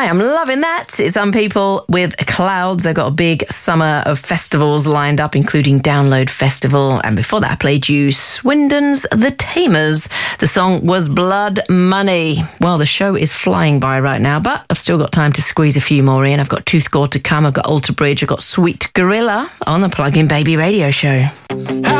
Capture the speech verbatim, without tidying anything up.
I am loving that. It's Some People with Clouds. They've got a big summer of festivals lined up, including Download Festival. And before that, I played you Swindon's The Tamers. The song was Blood Money. Well, the show is flying by right now, but I've still got time to squeeze a few more in. I've got Tooth Gore to come. I've got Alter Bridge. I've got Sweet Gorilla on the Plug-in Baby Radio Show.